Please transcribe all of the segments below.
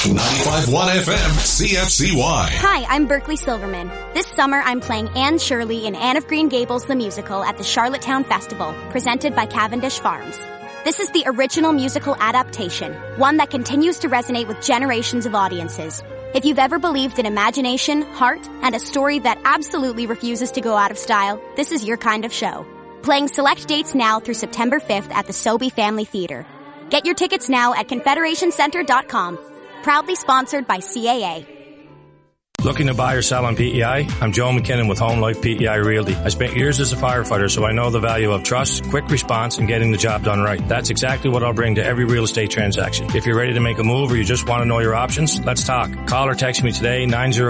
95.1 FM CFCY. Hi, I'm Berkeley Silverman. This summer, I'm playing Anne Shirley in Anne of Green Gables the Musical at the Charlottetown Festival, presented by Cavendish Farms. This is the original musical adaptation, one that continues to resonate with generations of audiences. If you've ever believed in imagination, heart, and a story that absolutely refuses to go out of style, this is your kind of show. Playing select dates now through September 5th at the Sobey Family Theater. Get your tickets now at confederationcenter.com. Proudly sponsored by CAA. Looking to buy or sell on PEI? I'm Joe McKinnon with Home Life PEI Realty. I spent years as a firefighter, so I know the value of trust, quick response, and getting the job done right. That's exactly what I'll bring to every real estate transaction. If you're ready to make a move or you just want to know your options, let's talk. Call or text me today,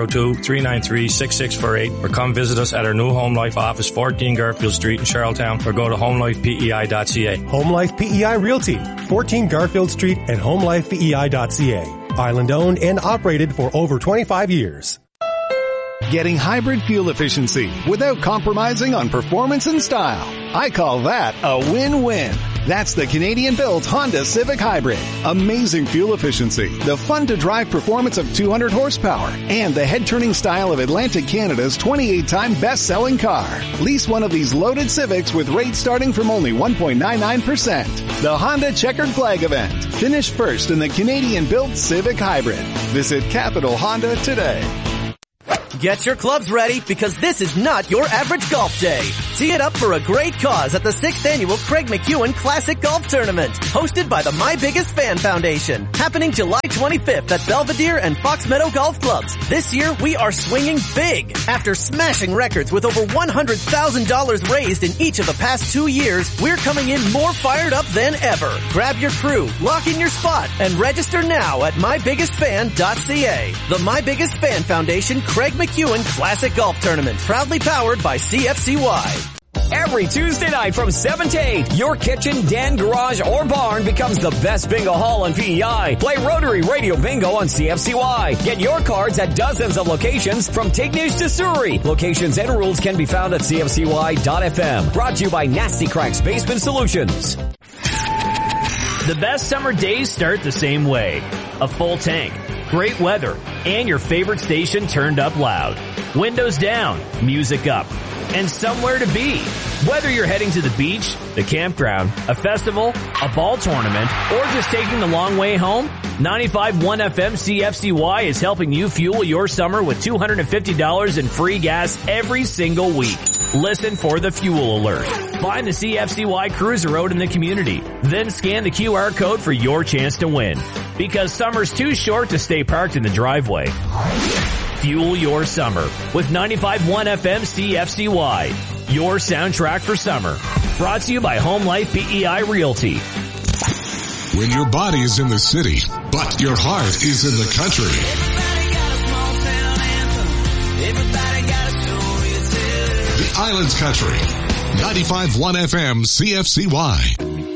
902-393-6648, or come visit us at our new Home Life office, 14 Garfield Street in Charlottetown, or go to homelifepei.ca. Home Life PEI Realty, 14 Garfield Street and homelifepei.ca. Island owned and operated for over 25 years. Getting hybrid fuel efficiency without compromising on performance and style. I call that a win-win. That's the Canadian-built Honda Civic Hybrid. Amazing fuel efficiency, the fun-to-drive performance of 200 horsepower, and the head-turning style of Atlantic Canada's 28-time best-selling car. Lease one of these loaded Civics with rates starting from only 1.99%. The Honda Checkered Flag event. Finish first in the Canadian-built Civic Hybrid. Visit Capital Honda today. Get your clubs ready because this is not your average golf day. Tee it up for a great cause at the 6th Annual Craig McEwen Classic Golf Tournament, hosted by the My Biggest Fan Foundation, happening July 25th at Belvedere and Fox Meadow Golf Clubs. This year, we are swinging big. After smashing records with over $100,000 raised in each of the past 2 years, we're coming in more fired up than ever. Grab your crew, lock in your spot, and register now at mybiggestfan.ca. The My Biggest Fan Foundation Craig McEwen Classic Golf Tournament, proudly powered by CFCY. Every Tuesday night from 7 to 8, your kitchen, den, garage, or barn becomes the best bingo hall on PEI. Play Rotary Radio Bingo on CFCY. Get your cards at dozens of locations from Tignish to Surrey. Locations and rules can be found at CFCY.FM. Brought to you by Nasty Cracks Basement Solutions. The best summer days start the same way. A full tank, great weather, and your favorite station turned up loud. Windows down, music up, and somewhere to be. Whether you're heading to the beach, the campground, a festival, a ball tournament, or just taking the long way home, 95.1 FM CFCY is helping you fuel your summer with $250 in free gas every single week. Listen for the fuel alert. Find the CFCY Cruiser Road in the community. Then scan the QR code for your chance to win. Because summer's too short to stay parked in the driveway. Fuel your summer with 95.1 FM CFCY. Your soundtrack for summer. Brought to you by Home Life PEI Realty. When your body is in the city, but your heart is in the country. The Islands Country. 95.1 FM CFCY.